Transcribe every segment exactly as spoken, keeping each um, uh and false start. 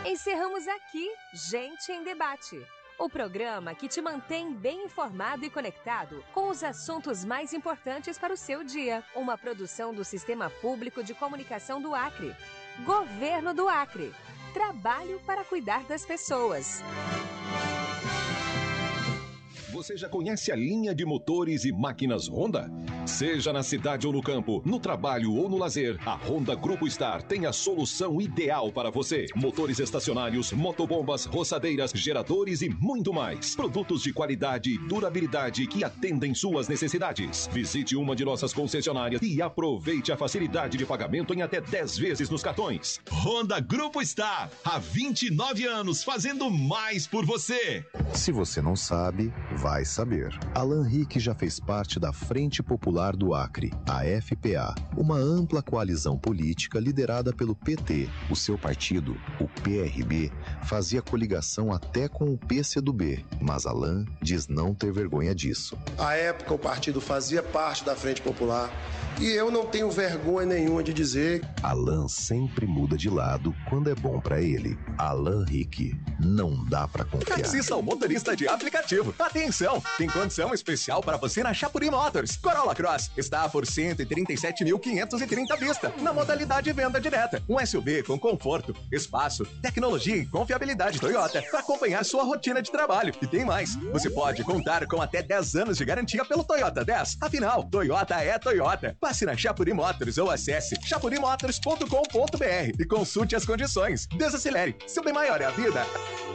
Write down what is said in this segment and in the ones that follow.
Encerramos aqui Gente em Debate, o programa que te mantém bem informado e conectado com os assuntos mais importantes para o seu dia. Uma produção do Sistema Público de Comunicação do Acre. Governo do Acre. Trabalho para cuidar das pessoas. Você já conhece a linha de motores e máquinas Honda? Seja na cidade ou no campo, no trabalho ou no lazer, a Honda Grupo Star tem a solução ideal para você. Motores estacionários, motobombas, roçadeiras, geradores e muito mais. Produtos de qualidade e durabilidade que atendem suas necessidades. Visite uma de nossas concessionárias e aproveite a facilidade de pagamento em até dez vezes nos cartões. Honda Grupo Star, há vinte e nove anos fazendo mais por você. Se você não sabe, vai saber. Alan Rick já fez parte da Frente Popular do Acre, a F P A, uma ampla coalizão política liderada pelo P T. O seu partido, o P R B, fazia coligação até com o P C do B, mas Alan diz não ter vergonha disso. À época, o partido fazia parte da Frente Popular e eu não tenho vergonha nenhuma de dizer. Alan sempre muda de lado quando é bom pra ele. Alan Rick, não dá pra confiar. Taxista ou motorista de aplicativo, atenção! Tem condição especial para você na Chapuri Motors. Corolla Cross está por cento e trinta e sete mil quinhentos e trinta à vista, na modalidade venda direta. Um S U V com conforto, espaço, tecnologia e confiabilidade Toyota para acompanhar sua rotina de trabalho. E tem mais, você pode contar com até dez anos de garantia pelo Toyota dez. Afinal, Toyota é Toyota. Passe na Chapuri Motors ou acesse chapuri motors ponto com ponto b r e consulte as condições. Desacelere, seu bem maior é a vida.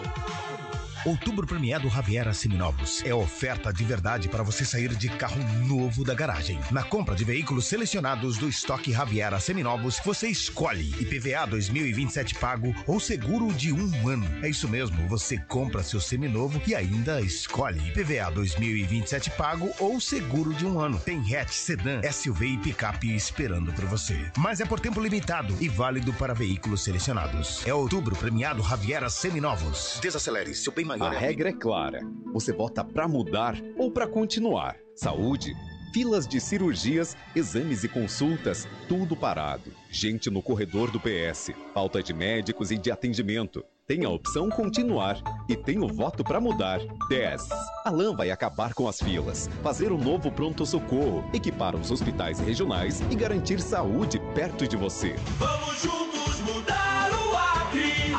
Outubro premiado Raviera Seminovos. É oferta de verdade para você sair de carro novo da garagem. Na compra de veículos selecionados do estoque Raviera Seminovos, você escolhe I P V A dois mil e vinte e sete pago ou seguro de um ano. É isso mesmo, você compra seu seminovo e ainda escolhe I P V A dois mil e vinte e sete pago ou seguro de um ano. Tem hatch, sedã, S U V e picape esperando por você. Mas é por tempo limitado e válido para veículos selecionados. É outubro premiado Raviera Seminovos. Desacelere, seu bem maior. A regra é clara. Você vota pra mudar ou pra continuar. Saúde, filas de cirurgias, exames e consultas, tudo parado. Gente no corredor do P S, falta de médicos e de atendimento. Tem a opção continuar e tem o voto pra mudar. dez. Alan vai acabar com as filas, fazer um novo pronto-socorro, equipar os hospitais regionais e garantir saúde perto de você. Vamos juntos mudar o Acre!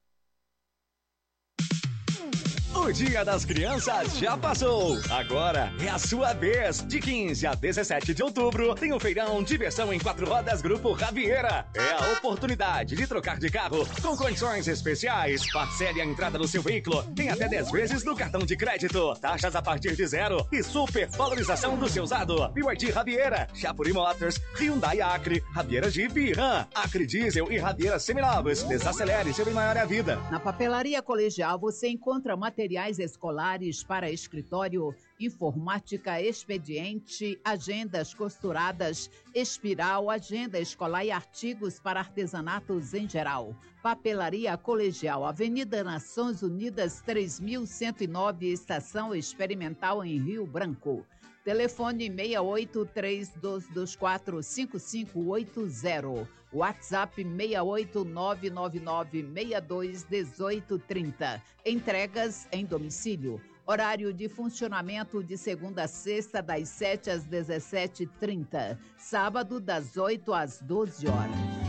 O Dia das Crianças já passou. Agora é a sua vez. De quinze a dezessete de outubro, tem o feirão Diversão em Quatro Rodas Grupo Raviera. É a oportunidade de trocar de carro com condições especiais. Parcele a entrada do seu veículo. Tem até dez vezes no cartão de crédito. Taxas a partir de zero e super valorização do seu usado. B Y D Raviera, Chapuri Motors, Hyundai Acre, Raviera Jeep, Ram, Acre Diesel e Raviera Seminovos. Desacelere, seu bem maior é a vida. Na Papelaria Colegial você encontra materiais escolares para escritório, informática, expediente, agendas costuradas, espiral, agenda escolar e artigos para artesanatos em geral. Papelaria Colegial, Avenida Nações Unidas três mil cento e nove, Estação Experimental em Rio Branco. Telefone seis oito três dois dois quatro cinco cinco oito zero. WhatsApp seis oito nove nove nove seis dois um oito três zero. Entregas em domicílio. Horário de funcionamento de segunda a sexta, das sete às dezessete e trinta. Sábado, das oito às doze horas.